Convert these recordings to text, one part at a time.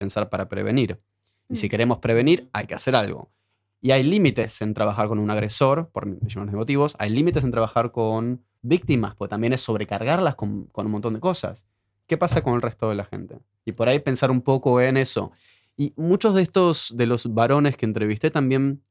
pensar para prevenir. Y si queremos prevenir, hay que hacer algo. Y hay límites en trabajar con un agresor, por millones de motivos. Hay límites en trabajar con víctimas, porque también es sobrecargarlas con un montón de cosas. ¿Qué pasa con el resto de la gente? Y por ahí pensar un poco en eso. Y muchos de los varones que entrevisté también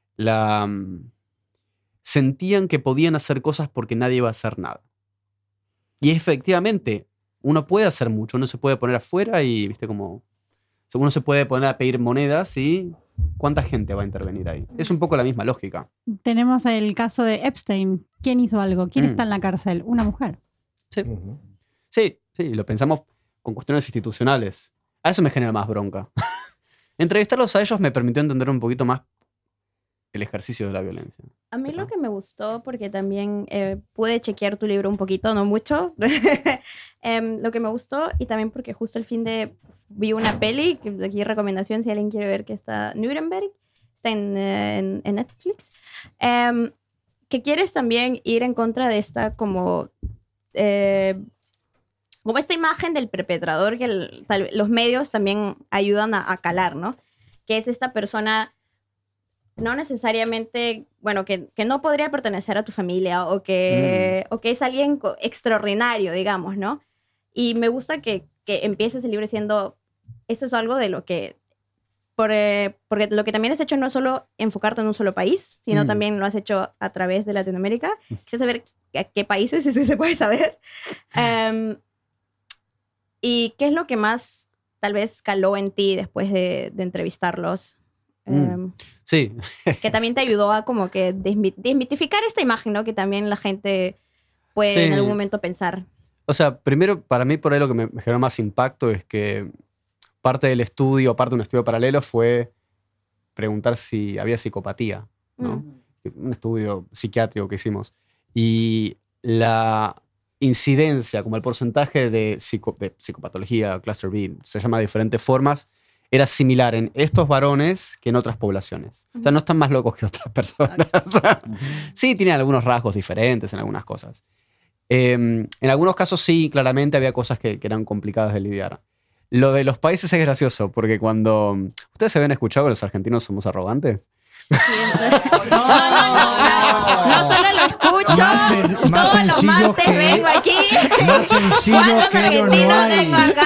sentían que podían hacer cosas porque nadie iba a hacer nada. Y efectivamente, uno puede hacer mucho. Uno se puede poner afuera y, viste, como... Uno se puede poner a pedir monedas y... ¿Cuánta gente va a intervenir ahí? Es un poco la misma lógica. Tenemos el caso de Epstein. ¿Quién hizo algo? ¿Quién está en la cárcel? Una mujer. Sí. Sí, lo pensamos con cuestiones institucionales. A eso me genera más bronca. Entrevistarlos a ellos me permitió entender un poquito más el ejercicio de la violencia. A mí lo que me gustó, porque también pude chequear tu libro un poquito, no mucho, lo que me gustó, y también porque justo al fin de vi una peli, que aquí recomendación si alguien quiere ver, que está Nuremberg, está en Netflix, que quieres también ir en contra de esta como esta imagen del perpetrador que los medios también ayudan a calar, ¿no? Que es esta persona no necesariamente, bueno, que no podría pertenecer a tu familia o que es alguien extraordinario, digamos, ¿no? Y me gusta que empieces el libro diciendo, eso es algo de lo que, porque lo que también has hecho no es solo enfocarte en un solo país, sino también lo has hecho a través de Latinoamérica. Quieres saber qué países, eso se puede saber. ¿Y qué es lo que más tal vez caló en ti después de entrevistarlos? Sí. Que también te ayudó a como que desmitificar esta imagen, ¿no? Que también la gente puede en algún momento pensar. O sea, primero, para mí por ahí lo que me generó más impacto es que parte del estudio, parte de un estudio paralelo fue preguntar si había psicopatía, ¿no? Un estudio psiquiátrico que hicimos. Y la incidencia, como el porcentaje de psicopatología, cluster B, se llama de diferentes formas, era similar en estos varones que en otras poblaciones. O sea, no están más locos que otras personas. Sí, tienen algunos rasgos diferentes en algunas cosas. En algunos casos sí, claramente había cosas que eran complicadas de lidiar. Lo de los países es gracioso, porque cuando... ¿Ustedes se habían escuchado que los argentinos somos arrogantes? No solo lo escucho, todos los martes vengo aquí. Más sencillo que argentinos tengo acá?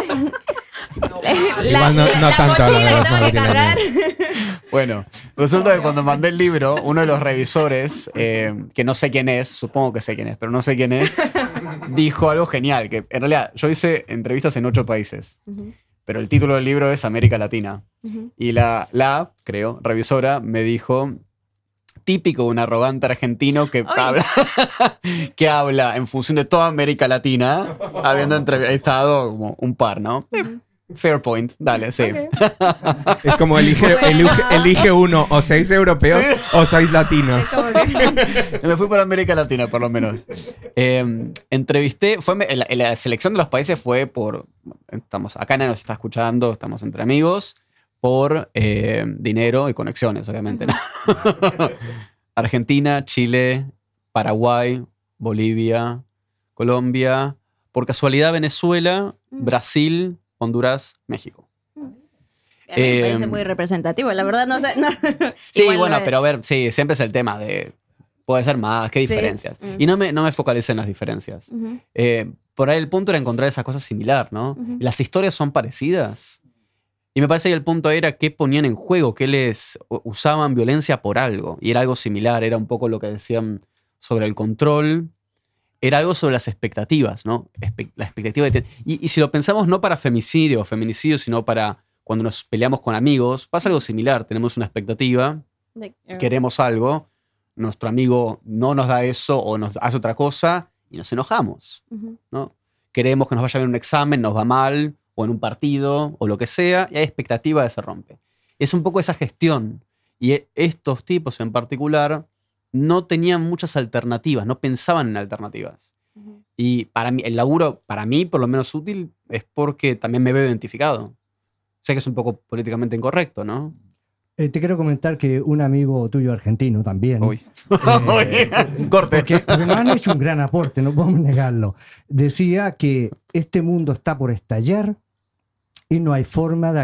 No tanto mochila que tengo que cargar. Bueno, resulta que cuando mandé el libro, uno de los revisores, que no sé quién es, supongo que sé quién es, pero no sé quién es, dijo algo genial, que en realidad yo hice entrevistas en 8 países, pero el título del libro es América Latina. Y la, creo, revisora me dijo, típico de un arrogante argentino que habla en función de toda América Latina, habiendo entrevistado como un par, ¿no? Fair point, dale, sí. Okay. Es como elige uno, o seis europeos o seis latinos. Me fui por América Latina, por lo menos. Entrevisté, la selección de los países fue por, acá nadie nos está escuchando, estamos entre amigos, por dinero y conexiones, obviamente, ¿no? Argentina, Chile, Paraguay, Bolivia, Colombia, por casualidad Venezuela, Brasil, Honduras, México. A mí me parece muy representativo, la verdad no sé. No. Sí, bueno, pero a ver, sí, siempre es el tema de puede ser más, qué diferencias. Sí. Y no me focalicé en las diferencias. Por ahí el punto era encontrar esas cosas similares, ¿no? Las historias son parecidas. Y me parece que el punto era qué ponían en juego, qué les usaban violencia por algo. Y era algo similar, era un poco lo que decían sobre el control. Era algo sobre las expectativas, ¿no? La expectativa de y si lo pensamos no para femicidio o feminicidio, sino para cuando nos peleamos con amigos, pasa algo similar. Tenemos una expectativa, queremos algo, nuestro amigo no nos da eso o nos hace otra cosa y nos enojamos, ¿no? Queremos que nos vaya bien en un examen, nos va mal, o en un partido, o lo que sea, y hay expectativa de se rompe. Es un poco esa gestión. Y estos tipos en particular no tenían muchas alternativas, no pensaban en alternativas. Y para mí, el laburo, para mí, por lo menos útil, es porque también me veo identificado. Sé que es un poco políticamente incorrecto, ¿no? Te quiero comentar que un amigo tuyo argentino también. Corte. Porque nos han hecho un gran aporte, no podemos negarlo. Decía que este mundo está por estallar y no hay forma